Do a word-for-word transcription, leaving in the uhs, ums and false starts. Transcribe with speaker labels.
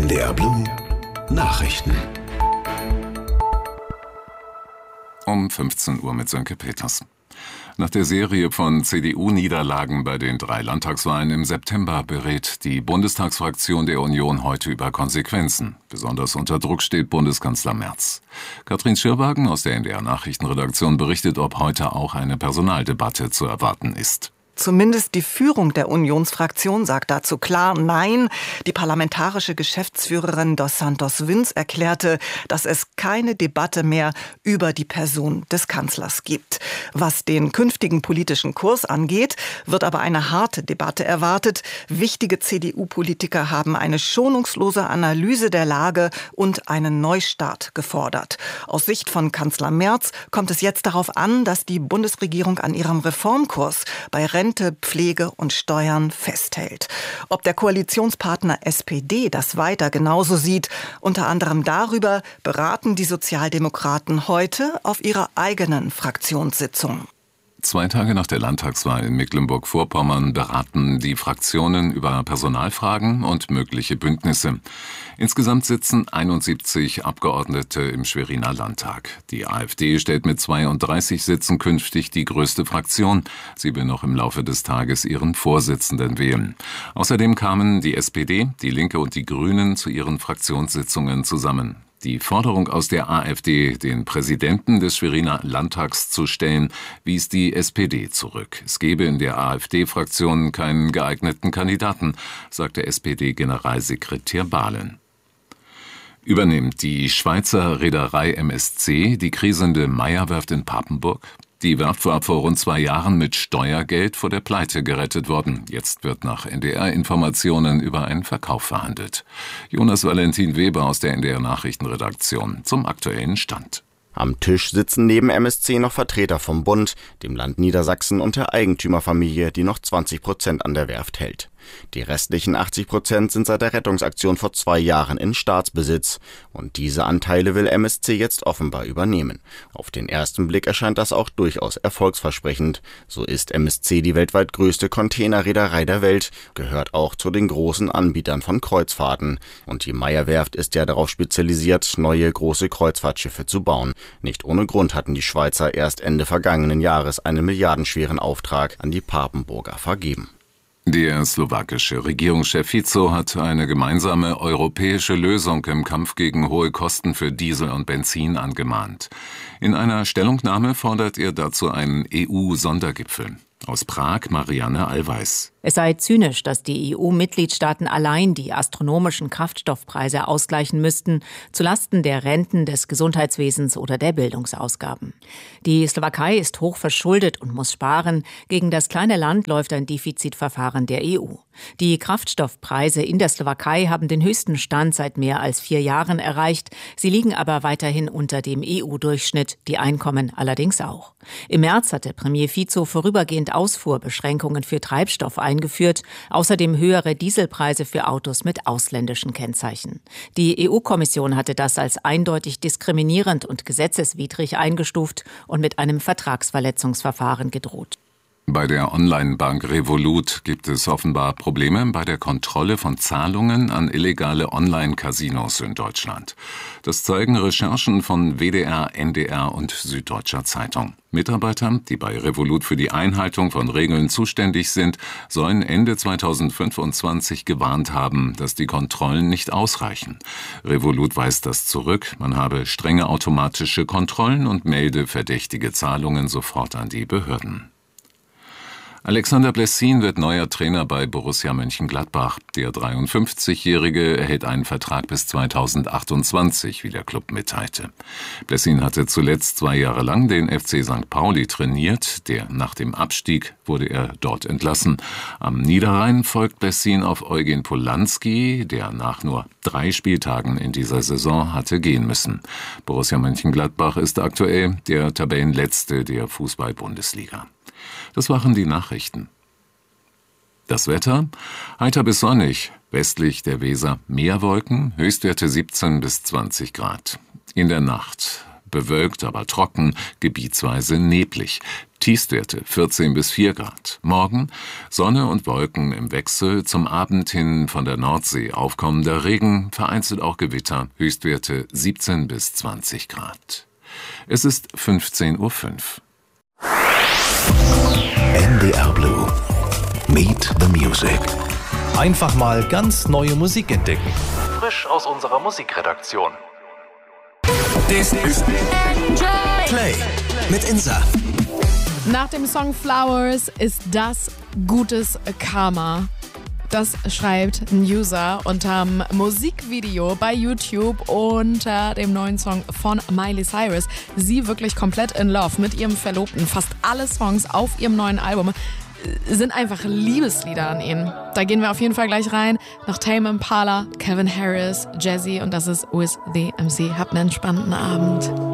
Speaker 1: N D R Blue Nachrichten.
Speaker 2: Um fünfzehn Uhr mit Sönke Peters. Nach der Serie von C D U-Niederlagen bei den drei Landtagswahlen im September berät die Bundestagsfraktion der Union heute über Konsequenzen. Besonders unter Druck steht Bundeskanzler Merz. Katrin Schirwagen aus der N D R-Nachrichtenredaktion berichtet, ob heute auch eine Personaldebatte zu erwarten ist.
Speaker 3: Zumindest die Führung der Unionsfraktion sagt dazu klar Nein. Die parlamentarische Geschäftsführerin Dos Santos Wins erklärte, dass es keine Debatte mehr über die Person des Kanzlers gibt. Was den künftigen politischen Kurs angeht, wird aber eine harte Debatte erwartet. Wichtige C D U-Politiker haben eine schonungslose Analyse der Lage und einen Neustart gefordert. Aus Sicht von Kanzler Merz kommt es jetzt darauf an, dass die Bundesregierung an ihrem Reformkurs bei Rente, Pflege und Steuern festhält. Ob der Koalitionspartner S P D das weiter genauso sieht, unter anderem darüber beraten die Sozialdemokraten heute auf ihrer eigenen Fraktionssitzung.
Speaker 2: Zwei Tage nach der Landtagswahl in Mecklenburg-Vorpommern beraten die Fraktionen über Personalfragen und mögliche Bündnisse. Insgesamt sitzen einundsiebzig Abgeordnete im Schweriner Landtag. Die AfD stellt mit zweiunddreißig Sitzen künftig die größte Fraktion. Sie will noch im Laufe des Tages ihren Vorsitzenden wählen. Außerdem kamen die S P D, die Linke und die Grünen zu ihren Fraktionssitzungen zusammen. Die Forderung aus der AfD, den Präsidenten des Schweriner Landtags zu stellen, wies die S P D zurück. Es gebe in der AfD-Fraktion keinen geeigneten Kandidaten, sagte S P D-Generalsekretär Bahlen. Übernimmt die Schweizer Reederei M S C die kriselnde Meyer-Werft in Papenburg? Die Werft war vor rund zwei Jahren mit Steuergeld vor der Pleite gerettet worden. Jetzt wird nach N D R-Informationen über einen Verkauf verhandelt. Jonas Valentin Weber aus der N D R-Nachrichtenredaktion zum aktuellen Stand.
Speaker 4: Am Tisch sitzen neben M S C noch Vertreter vom Bund, dem Land Niedersachsen und der Eigentümerfamilie, die noch zwanzig Prozent an der Werft hält. Die restlichen achtzig Prozent sind seit der Rettungsaktion vor zwei Jahren in Staatsbesitz. Und diese Anteile will M S C jetzt offenbar übernehmen. Auf den ersten Blick erscheint das auch durchaus erfolgsversprechend. So ist M S C die weltweit größte Containerreederei der Welt, gehört auch zu den großen Anbietern von Kreuzfahrten. Und die Meyer-Werft ist ja darauf spezialisiert, neue große Kreuzfahrtschiffe zu bauen. Nicht ohne Grund hatten die Schweizer erst Ende vergangenen Jahres einen milliardenschweren Auftrag an die Papenburger vergeben.
Speaker 2: Der slowakische Regierungschef Fico hat eine gemeinsame europäische Lösung im Kampf gegen hohe Kosten für Diesel und Benzin angemahnt. In einer Stellungnahme fordert er dazu einen E U-Sondergipfel. Aus Prag Marianne Allweis.
Speaker 5: Es sei zynisch, dass die E U-Mitgliedstaaten allein die astronomischen Kraftstoffpreise ausgleichen müssten, zulasten der Renten, des Gesundheitswesens oder der Bildungsausgaben. Die Slowakei ist hoch verschuldet und muss sparen. Gegen das kleine Land läuft ein Defizitverfahren der E U. Die Kraftstoffpreise in der Slowakei haben den höchsten Stand seit mehr als vier Jahren erreicht. Sie liegen aber weiterhin unter dem E U-Durchschnitt, die Einkommen allerdings auch. Im März hatte Premier Fico vorübergehend Ausfuhrbeschränkungen für Treibstoff eingeführt, außerdem höhere Dieselpreise für Autos mit ausländischen Kennzeichen. Die E U-Kommission hatte das als eindeutig diskriminierend und gesetzeswidrig eingestuft und mit einem Vertragsverletzungsverfahren gedroht.
Speaker 2: Bei der Online-Bank Revolut gibt es offenbar Probleme bei der Kontrolle von Zahlungen an illegale Online-Casinos in Deutschland. Das zeigen Recherchen von W D R, N D R und Süddeutscher Zeitung. Mitarbeiter, die bei Revolut für die Einhaltung von Regeln zuständig sind, sollen Ende zweitausendfünfundzwanzig gewarnt haben, dass die Kontrollen nicht ausreichen. Revolut weist das zurück, man habe strenge automatische Kontrollen und melde verdächtige Zahlungen sofort an die Behörden. Alexander Blessin wird neuer Trainer bei Borussia Mönchengladbach. Der dreiundfünfzigjährige erhält einen Vertrag bis zweitausendachtundzwanzig, wie der Club mitteilte. Blessin hatte zuletzt zwei Jahre lang den F C Sankt Pauli trainiert. Der nach dem Abstieg wurde er dort entlassen. Am Niederrhein folgt Blessin auf Eugen Polanski, der nach nur drei Spieltagen in dieser Saison hatte gehen müssen. Borussia Mönchengladbach ist aktuell der Tabellenletzte der Fußball-Bundesliga. Das waren die Nachrichten. Das Wetter? Heiter bis sonnig, westlich der Weser mehr Wolken, Höchstwerte siebzehn bis zwanzig Grad. In der Nacht bewölkt, aber trocken, gebietsweise neblig. Tiefstwerte vierzehn bis vier Grad. Morgen Sonne und Wolken im Wechsel, zum Abend hin von der Nordsee aufkommender Regen, vereinzelt auch Gewitter, Höchstwerte siebzehn bis zwanzig Grad. Es ist fünfzehn Uhr fünf.
Speaker 1: N D R Blue. Meet the Music.
Speaker 6: Einfach mal ganz neue Musik entdecken. Frisch aus unserer Musikredaktion.
Speaker 1: This is Play mit Insa.
Speaker 7: Nach dem Song Flowers ist das gutes Karma. Das schreibt ein User unterm Musikvideo bei YouTube unter dem neuen Song von Miley Cyrus. Sie wirklich komplett in love mit ihrem Verlobten. Fast alle Songs auf ihrem neuen Album sind einfach Liebeslieder an ihn. Da gehen wir auf jeden Fall gleich rein. Nach Tame Impala, Calvin Harris, Jazzy und das ist With The M C. Habt einen entspannten Abend.